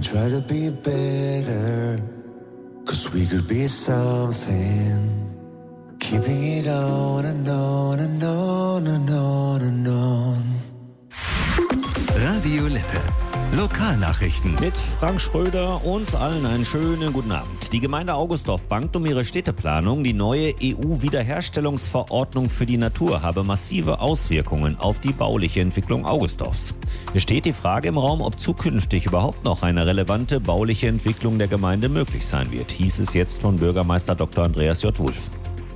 and try to be better, 'cause we could be something, keeping it on and on and on and on and on. Radio Lippe. Lokalnachrichten. Mit Frank Schröder und allen einen schönen guten Abend. Die Gemeinde Augustdorf bangt um ihre Städteplanung. Die neue EU-Wiederherstellungsverordnung für die Natur habe massive Auswirkungen auf die bauliche Entwicklung Augustdorfs. Es steht die Frage im Raum, ob zukünftig überhaupt noch eine relevante bauliche Entwicklung der Gemeinde möglich sein wird, hieß es jetzt von Bürgermeister Dr. Andreas J. Wulff.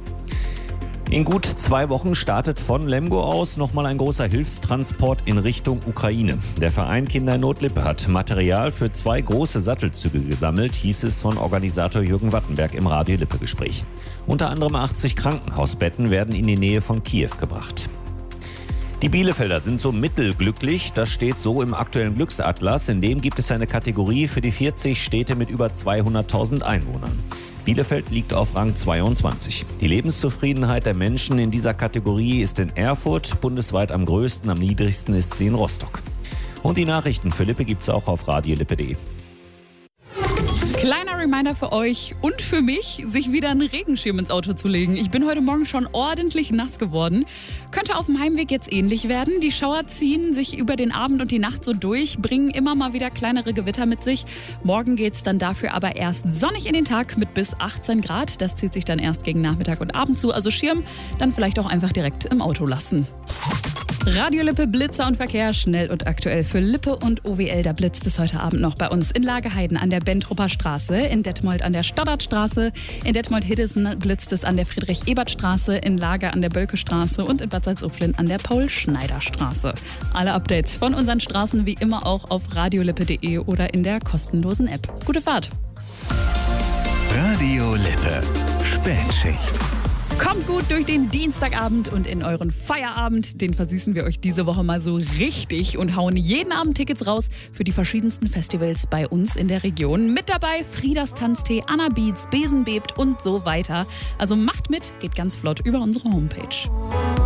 In gut 2 Wochen startet von Lemgo aus nochmal ein großer Hilfstransport in Richtung Ukraine. Der Verein Kinder in Not Lippe hat Material für 2 große Sattelzüge gesammelt, hieß es von Organisator Jürgen Wattenberg im Radio-Lippe-Gespräch. Unter anderem 80 Krankenhausbetten werden in die Nähe von Kiew gebracht. Die Bielefelder sind so mittelglücklich, das steht so im aktuellen Glücksatlas. In dem gibt es eine Kategorie für die 40 Städte mit über 200.000 Einwohnern. Bielefeld liegt auf Rang 22. Die Lebenszufriedenheit der Menschen in dieser Kategorie ist in Erfurt, bundesweit am größten, am niedrigsten ist sie in Rostock. Und die Nachrichten für Lippe gibt's auch auf radiolippe.de. Kleiner Reminder für euch und für mich, sich wieder einen Regenschirm ins Auto zu legen. Ich bin heute Morgen schon ordentlich nass geworden. Könnte auf dem Heimweg jetzt ähnlich werden. Die Schauer ziehen sich über den Abend und die Nacht so durch, bringen immer mal wieder kleinere Gewitter mit sich. Morgen geht's dann dafür aber erst sonnig in den Tag mit bis 18 Grad. Das zieht sich dann erst gegen Nachmittag und Abend zu. Also Schirm dann vielleicht auch einfach direkt im Auto lassen. Radio Lippe, Blitzer und Verkehr, schnell und aktuell für Lippe und OWL. Da blitzt es heute Abend noch bei uns in Lageheiden an der Bentrupper Straße, in Detmold an der Stoddartstraße, in Detmold-Hiddesen blitzt es an der Friedrich-Ebert-Straße, in Lager an der Bölke-Straße und in Bad Salzuflen an der Paul-Schneider-Straße. Alle Updates von unseren Straßen wie immer auch auf radiolippe.de oder in der kostenlosen App. Gute Fahrt! Radio Lippe. Spätschicht. Kommt gut durch den Dienstagabend und in euren Feierabend. Den versüßen wir euch diese Woche mal so richtig und hauen jeden Abend Tickets raus für die verschiedensten Festivals bei uns in der Region. Mit dabei Friedas Tanztee, Anna Beats, Besen bebt und so weiter. Also macht mit, geht ganz flott über unsere Homepage.